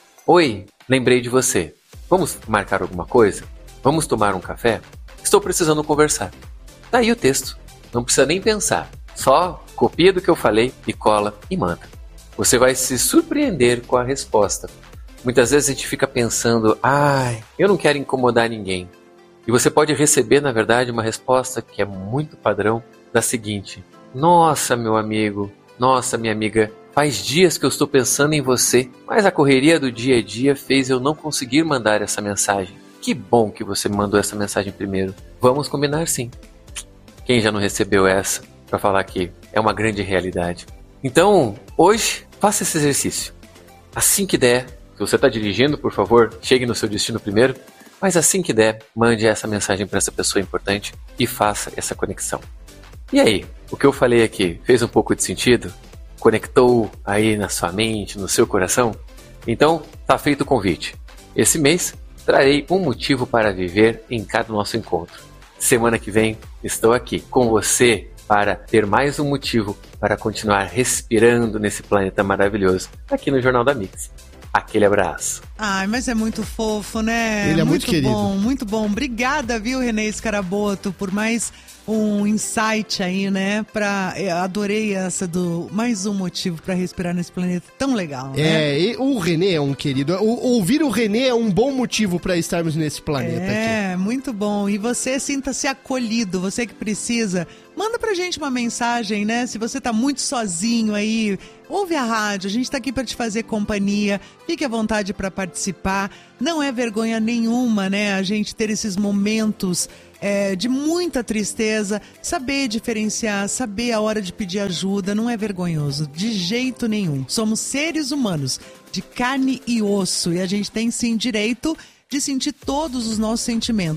S6: Oi, lembrei de você. Vamos marcar alguma coisa? Vamos tomar um café? Estou precisando conversar. Tá aí o texto. Não precisa nem pensar. Só copia do que eu falei e cola e manda. Você vai se surpreender com a resposta. Muitas vezes a gente fica pensando, ai, eu não quero incomodar ninguém. E você pode receber, na verdade, uma resposta que é muito padrão da seguinte: nossa, meu amigo, nossa, minha amiga, faz dias que eu estou pensando em você, mas a correria do dia a dia fez eu não conseguir mandar essa mensagem. Que bom que você me mandou essa mensagem primeiro. Vamos combinar sim. Quem já não recebeu essa para falar que é uma grande realidade? Então, hoje, faça esse exercício. Assim que der, se você está dirigindo, por favor, chegue no seu destino primeiro. Mas assim que der, mande essa mensagem para essa pessoa importante e faça essa conexão. E aí, o que eu falei aqui fez um pouco de sentido? Conectou aí na sua mente, no seu coração? Então, tá feito o convite. Esse mês, trarei um motivo para viver em cada nosso encontro. Semana que vem, estou aqui com você para ter mais um motivo para continuar respirando nesse planeta maravilhoso aqui no Jornal da Mix. Aquele abraço.
S4: Ai, mas é muito fofo, né?
S1: Ele é muito, muito querido.
S4: Bom, muito bom. Obrigada, viu, Renê Scaraboto, por mais um insight aí, né? Pra, eu adorei essa do mais um motivo para respirar nesse planeta tão legal, né?
S1: É, e o Renê é um querido. O, ouvir o Renê é um bom motivo para estarmos nesse planeta
S4: é,
S1: aqui.
S4: Muito bom. E você sinta-se acolhido, você que precisa. Manda pra gente uma mensagem, né? Se você tá muito sozinho aí, ouve a rádio, a gente tá aqui pra te fazer companhia. Fique à vontade pra participar. Não é vergonha nenhuma, né? A gente ter esses momentos é, de muita tristeza. Saber diferenciar, saber a hora de pedir ajuda, não é vergonhoso, de jeito nenhum. Somos seres humanos, de carne e osso, e a gente tem sim direito de sentir todos os nossos sentimentos.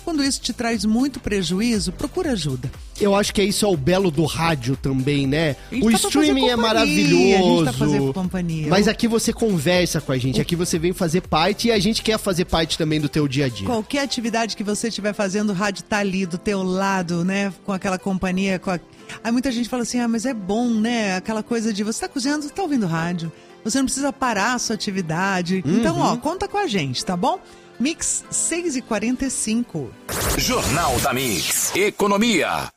S4: Quando isso te traz muito prejuízo, procura ajuda.
S1: Eu acho que isso é o belo do rádio também, né? O
S4: tá
S1: streaming é maravilhoso.
S4: A gente tá fazendo companhia.
S1: Mas aqui você conversa com a gente, aqui você vem fazer parte e a gente quer fazer parte também do teu dia a dia.
S4: Qualquer atividade que você estiver fazendo, o rádio tá ali do teu lado, né? Com aquela companhia. Com a... Aí muita gente fala assim, ah, mas é bom, né? Aquela coisa de você tá cozinhando, você tá ouvindo rádio. Você não precisa parar a sua atividade. Uhum. Então, ó, conta com a gente, tá bom? Mix seis e quarenta e cinco.
S2: Jornal da Mix. Economia.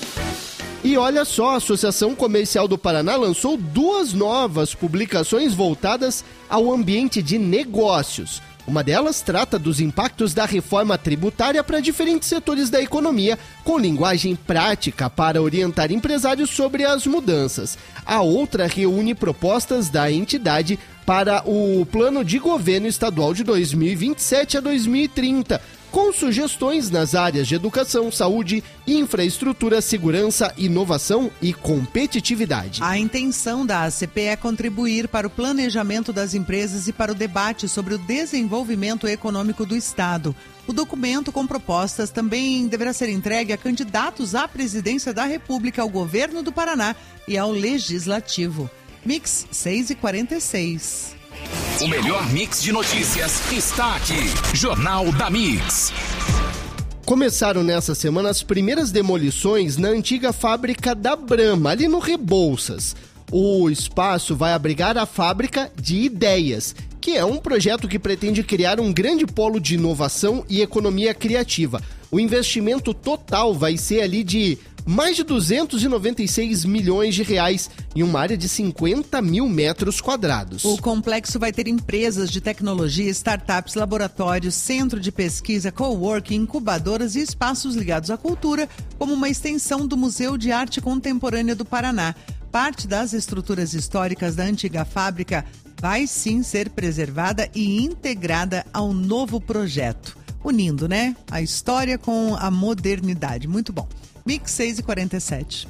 S1: E olha só, a Associação Comercial do Paraná lançou duas novas publicações voltadas ao ambiente de negócios. Uma delas trata dos impactos da reforma tributária para diferentes setores da economia, com linguagem prática para orientar empresários sobre as mudanças. A outra reúne propostas da entidade para o Plano de Governo Estadual de dois mil e vinte e sete a dois mil e trinta, com sugestões nas áreas de educação, saúde, infraestrutura, segurança, inovação e competitividade.
S4: A intenção da A C P é contribuir para o planejamento das empresas e para o debate sobre o desenvolvimento econômico do Estado. O documento com propostas também deverá ser entregue a candidatos à presidência da República, ao governo do Paraná e ao Legislativo. Mix seis e quarenta e seis.
S2: O melhor mix de notícias está aqui. Jornal da Mix.
S1: Começaram nessa semana as primeiras demolições na antiga fábrica da Brahma, ali no Rebouças. O espaço vai abrigar a Fábrica de Ideias, que é um projeto que pretende criar um grande polo de inovação e economia criativa. O investimento total vai ser ali de mais de duzentos e noventa e seis milhões de reais em uma área de cinquenta mil metros quadrados.
S4: O complexo vai ter empresas de tecnologia, startups, laboratórios, centro de pesquisa, coworking, incubadoras e espaços ligados à cultura, como uma extensão do Museu de Arte Contemporânea do Paraná. Parte das estruturas históricas da antiga fábrica vai sim ser preservada e integrada ao novo projeto. Unindo, né? A história com a modernidade. Muito bom. Mix seis e quarenta e sete.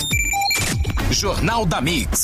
S2: Jornal da Mix.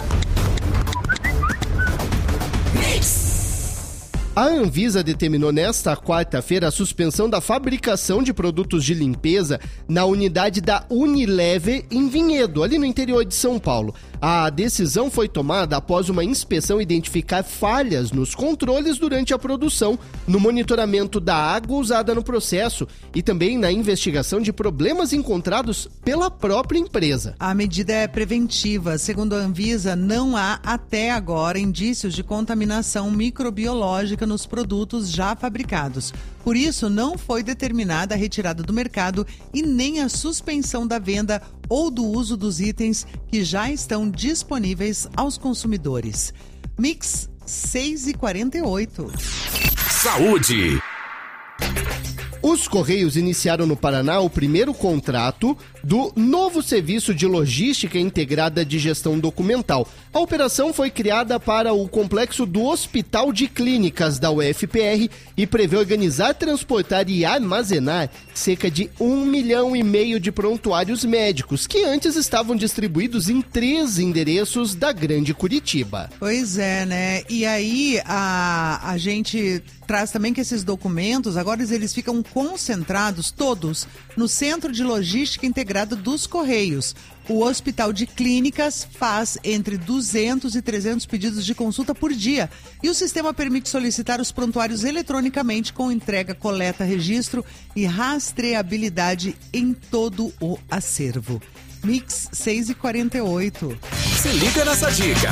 S2: Mix.
S1: A Anvisa determinou nesta quarta-feira a suspensão da fabricação de produtos de limpeza na unidade da Unilever em Vinhedo, ali no interior de São Paulo. A decisão foi tomada após uma inspeção identificar falhas nos controles durante a produção, no monitoramento da água usada no processo e também na investigação de problemas encontrados pela própria empresa.
S4: A medida é preventiva. Segundo a Anvisa, não há até agora indícios de contaminação microbiológica nos produtos já fabricados. Por isso, não foi determinada a retirada do mercado e nem a suspensão da venda ou do uso dos itens que já estão disponíveis aos consumidores. Mix seis e quarenta e oito.
S2: Saúde.
S1: Os Correios iniciaram no Paraná o primeiro contrato do novo serviço de logística integrada de gestão documental. A operação foi criada para o complexo do Hospital de Clínicas da U F P R e prevê organizar, transportar e armazenar cerca de um milhão e meio de prontuários médicos, que antes estavam distribuídos em três endereços da Grande Curitiba.
S4: Pois é, né? E aí a, a gente traz também que esses documentos, agora eles ficam concentrados todos no Centro de Logística Integrada dos Correios. O Hospital de Clínicas faz entre duzentos e trezentos pedidos de consulta por dia e o sistema permite solicitar os prontuários eletronicamente com entrega, coleta, registro e rastreabilidade em todo o acervo. Mix seis e quarenta e oito.
S2: Se liga nessa dica.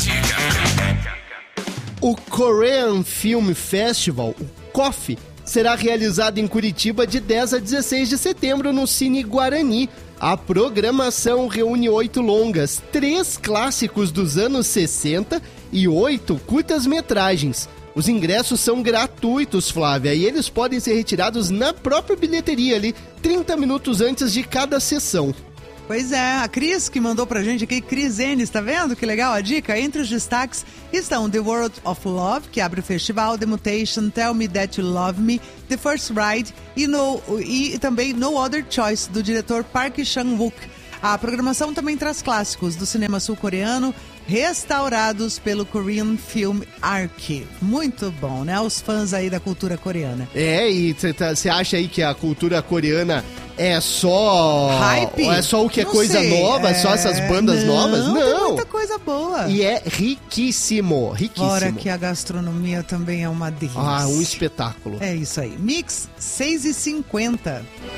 S1: O Korean Film Festival, o C O F, será realizado em Curitiba de dez a dezesseis de setembro no Cine Guarani. A programação reúne oito longas, três clássicos dos anos sessenta e oito curtas-metragens. Os ingressos são gratuitos, Flávia, e eles podem ser retirados na própria bilheteria ali, trinta minutos antes de cada sessão.
S4: Pois é, a Cris que mandou pra gente aqui, Cris Enes, tá vendo que legal a dica? Entre os destaques estão The World of Love, que abre o festival, The Mutation, Tell Me That You Love Me, The First Ride e, no, e também No Other Choice, do diretor Park Chan-wook. A programação também traz clássicos do cinema sul-coreano, restaurados pelo Korean Film Archive. Muito bom, né? Os fãs aí da cultura coreana.
S1: É, e você tá, acha aí que a cultura coreana é só...
S4: hype?
S1: É só o que é
S4: Não
S1: coisa
S4: sei.
S1: nova? É só essas bandas
S4: não,
S1: novas? Não,
S4: tem muita coisa boa.
S1: E é riquíssimo, riquíssimo.
S4: Fora que a gastronomia também é uma delícia.
S1: Ah, um espetáculo.
S4: É isso aí. Mix seis e cinquenta.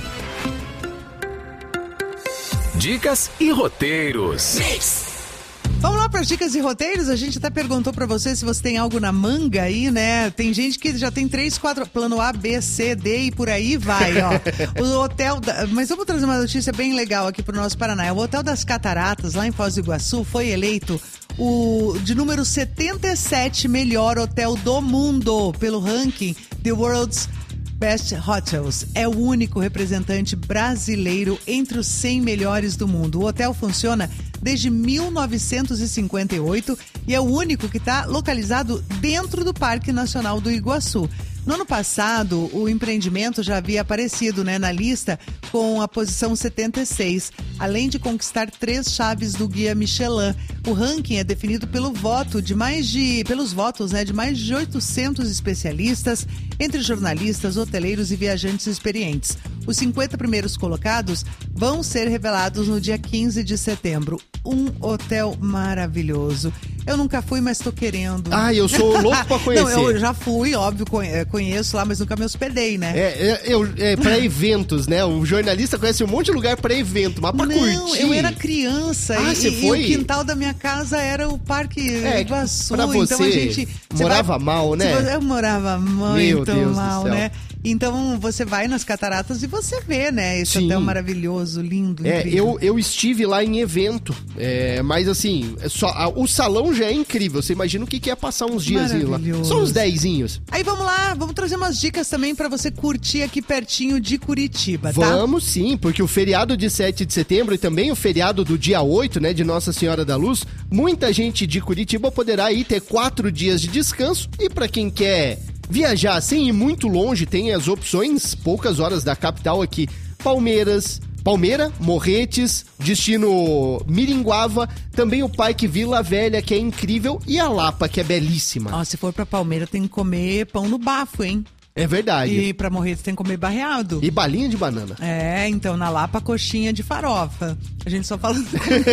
S2: Dicas e roteiros. Mix.
S4: Vamos lá para as dicas e roteiros. A gente até perguntou para você se você tem algo na manga aí, né? Tem gente que já tem três, quatro, plano A, B, C, D e por aí vai, ó. O hotel, da... mas vamos trazer uma notícia bem legal aqui pro nosso Paraná. O Hotel das Cataratas, lá em Foz do Iguaçu, foi eleito o de número setenta e sete melhor hotel do mundo pelo ranking The World's Best Hotels. É o único representante brasileiro entre os cem melhores do mundo. O hotel funciona desde mil novecentos e cinquenta e oito e é o único que está localizado dentro do Parque Nacional do Iguaçu. No ano passado, o empreendimento já havia aparecido, né, na lista com a posição setenta e seis, além de conquistar três chaves do Guia Michelin. O ranking é definido pelo voto de mais de, pelos votos, né, de mais de oitocentos especialistas, entre jornalistas, hoteleiros e viajantes experientes. Os cinquenta primeiros colocados vão ser revelados no dia quinze de setembro. Um hotel maravilhoso. Eu nunca fui, mas tô querendo.
S1: Ah, eu sou louco pra conhecer.
S4: Não, eu já fui, óbvio, conheço lá, mas nunca me hospedei, né?
S1: É, eu, é pra eventos, né? O jornalista conhece um monte de lugar pra evento, mas pra
S4: Não,
S1: curtir.
S4: Não, eu era criança
S1: ah,
S4: e,
S1: você
S4: e,
S1: foi?
S4: e o quintal da minha casa era o Parque
S1: é,
S4: Iguaçu.
S1: Pra você,
S4: então a gente
S1: morava
S4: vai,
S1: mal, né?
S4: Você, eu morava muito
S1: Meu Deus
S4: mal,
S1: do céu.
S4: né? Então você vai nas cataratas e você vê, né? Esse
S1: Sim.
S4: hotel maravilhoso, lindo,
S1: é,
S4: incrível.
S1: eu, eu estive lá em evento, é, mas assim, só, a, o salão já é incrível. Você imagina o que, que é passar uns dias lá. São uns dezinhos.
S4: Aí vamos lá, vamos trazer umas dicas também pra você curtir aqui pertinho de Curitiba, tá?
S1: Vamos sim, porque o feriado de sete de setembro e também o feriado do dia oito, né, de Nossa Senhora da Luz, muita gente de Curitiba poderá aí ter quatro dias de descanso. E pra quem quer viajar sem ir muito longe, tem as opções, poucas horas da capital aqui, Palmeiras, Palmeira, Morretes, destino Miringuava, também o Parque Vila Velha, que é incrível, e a Lapa, que é belíssima.
S4: Ó, se for pra Palmeira, tem que comer pão no bafo, hein?
S1: É verdade.
S4: E pra Morretes tem que comer barreado.
S1: E balinha de banana.
S4: É, então na Lapa, coxinha de farofa. A gente só fala...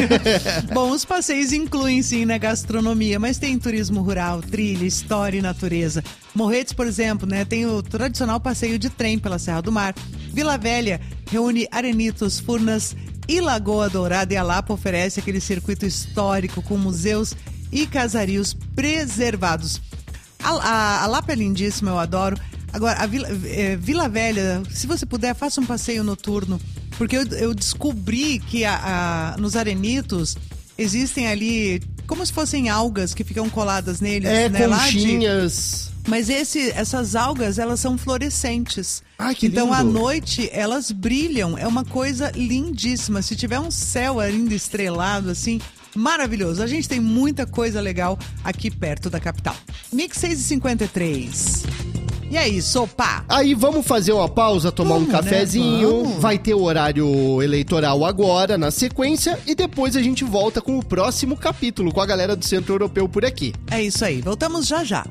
S4: Bom, os passeios incluem sim, né, gastronomia, mas tem turismo rural, trilha, história e natureza. Morretes, por exemplo, né, tem o tradicional passeio de trem pela Serra do Mar. Vila Velha reúne arenitos, furnas e Lagoa Dourada, e a Lapa oferece aquele circuito histórico com museus e casarios preservados. A, a, a Lapa é lindíssima, eu adoro. Agora, a Vila, é, Vila Velha, se você puder, faça um passeio noturno, porque eu, eu descobri que a, a, nos arenitos existem ali como se fossem algas que ficam coladas neles.
S1: É,
S4: né,
S1: conchinhas.
S4: Lá de... Mas esse, essas algas, elas são fluorescentes.
S1: Ai, que
S4: então,
S1: lindo.
S4: à noite, elas brilham. É uma coisa lindíssima. Se tiver um céu ainda estrelado, assim... maravilhoso. A gente tem muita coisa legal aqui perto da capital. Mix seis e cinquenta e três. E aí, sopa?
S1: Aí vamos fazer uma pausa, tomar
S4: Vamos,
S1: um cafezinho.
S4: né?
S1: Vai ter o horário eleitoral agora, na sequência. E depois a gente volta com o próximo capítulo, com a galera do Centro Europeu por aqui.
S4: É isso aí. Voltamos já já.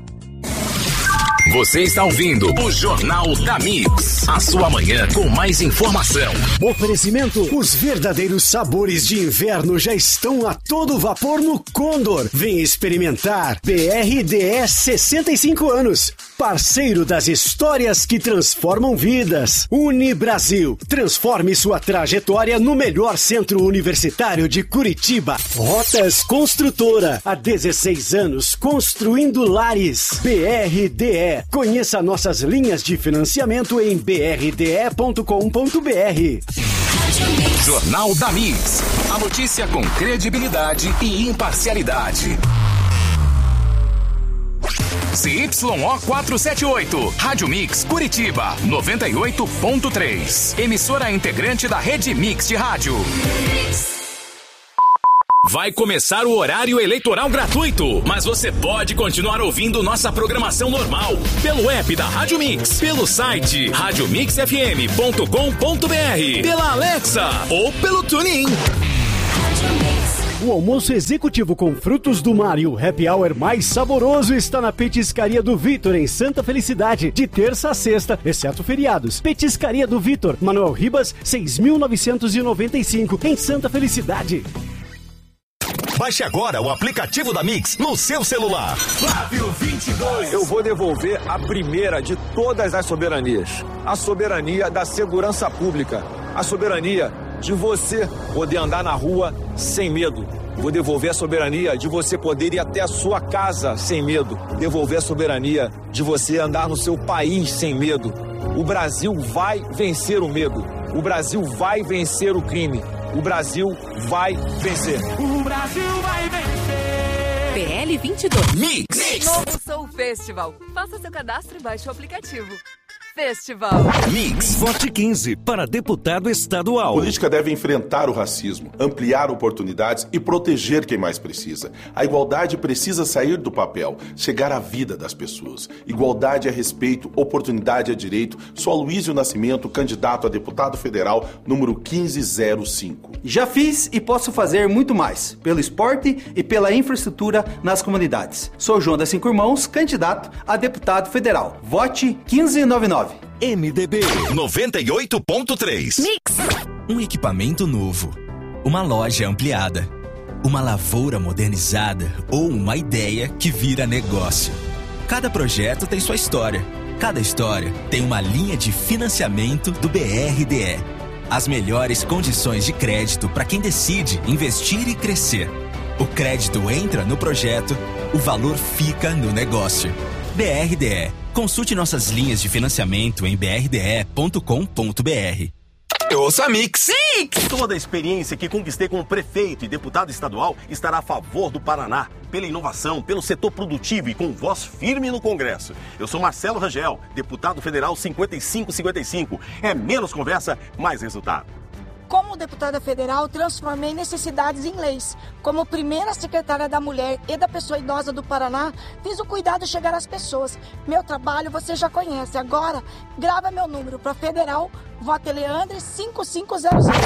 S2: Você está ouvindo o Jornal da Mix. A sua manhã com mais informação.
S3: Oferecimento: os verdadeiros sabores de inverno já estão a todo vapor no Condor. Vem experimentar. B R D S sessenta e cinco anos. Parceiro das histórias que transformam vidas. Unibrasil. Transforme sua trajetória no melhor centro universitário de Curitiba. Rotas Construtora. Há dezesseis anos construindo lares. B R D E. Conheça nossas linhas de financiamento em b r d e ponto com ponto b r.
S2: Jornal da Mix. A notícia com credibilidade e imparcialidade. C Y O quatrocentos e setenta e oito, Rádio Mix Curitiba, noventa e oito ponto três. Emissora integrante da Rede Mix de Rádio. Vai começar o horário eleitoral gratuito, mas você pode continuar ouvindo nossa programação normal pelo app da Rádio Mix, pelo site rádio mix f m ponto com ponto b r, pela Alexa ou pelo TuneIn.
S3: O almoço executivo com frutos do mar e o happy hour mais saboroso está na Petiscaria do Vitor, em Santa Felicidade, de terça a sexta, exceto feriados. Petiscaria do Vitor, Manuel Ribas, seis mil novecentos e noventa e cinco, em Santa Felicidade.
S7: Baixe agora o aplicativo da Mix no seu celular.
S8: Flávio vinte e dois. Eu vou devolver a primeira de todas as soberanias. A soberania da segurança pública. A soberania de você poder andar na rua sem medo. Vou devolver a soberania de você poder ir até a sua casa sem medo. Devolver a soberania de você andar no seu país sem medo. O Brasil vai vencer o medo. O Brasil vai vencer o crime. O Brasil vai vencer.
S24: O Brasil vai vencer.
S5: P L vinte e dois.
S7: Mix.
S10: Novo Soul Festival. Faça seu cadastro e baixe o aplicativo. Festival.
S7: Mix.
S11: Vote quinze para deputado estadual.
S12: A política deve enfrentar o racismo, ampliar oportunidades e proteger quem mais precisa. A igualdade precisa sair do papel, chegar à vida das pessoas. Igualdade é respeito, oportunidade é direito. Sou Aloysio Nascimento, candidato a deputado federal, número quinze zero cinco.
S13: Já fiz e posso fazer muito mais, pelo esporte e pela infraestrutura nas comunidades. Sou João das Cinco Irmãos, candidato a deputado federal. Vote quinze noventa e nove.
S11: M D B
S7: noventa e oito ponto três.
S5: Mix.
S27: Um equipamento novo, uma loja ampliada, uma lavoura modernizada ou uma ideia que vira negócio. Cada projeto tem sua história. Cada história tem uma linha de financiamento do B R D E. As melhores condições de crédito para quem decide investir e crescer. O crédito entra no projeto, o valor fica no negócio. B R D E. Consulte nossas linhas de financiamento em b r d e ponto com ponto b r.
S7: Ouça a Mix.
S27: Mix.
S11: Toda a experiência que conquistei como prefeito e deputado estadual estará a favor do Paraná, pela inovação, pelo setor produtivo e com voz firme no Congresso. Eu sou Marcelo Rangel, deputado federal cinquenta e cinco cinquenta e cinco. É menos conversa, mais resultado.
S28: Como deputada federal, transformei necessidades em leis. Como primeira secretária da Mulher e da Pessoa Idosa do Paraná, fiz o cuidado chegar às pessoas. Meu trabalho você já conhece. Agora, grava meu número para federal, vote Leandre cinco cinco zero zero.